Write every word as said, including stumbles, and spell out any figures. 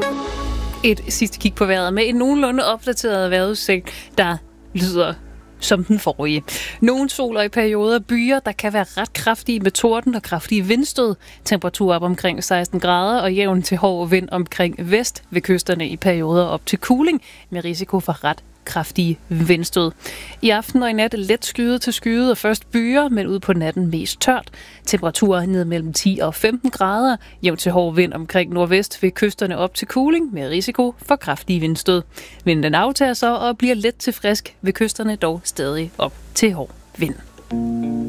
Et sidste kig på vejret med en nogenlunde opdateret vejrudsigt, der lyder som den forrige. Nogle soler i perioder, byer, der kan være ret kraftige med torden og kraftige vindstød. Temperatur op omkring seksten grader og jævn til hård vind omkring vest ved kysterne i perioder op til kuling med risiko for ret kraftige vindstød. I aften og i nat let skyet til skyet og først byer, men ud på natten mest tørt. Temperaturer ned mellem ti og femten grader, jævn til hård vind omkring nordvest ved kysterne op til kuling med risiko for kraftige vindstød. Vinden aftager sig og bliver let til frisk ved kysterne, dog stadig op til hård vind.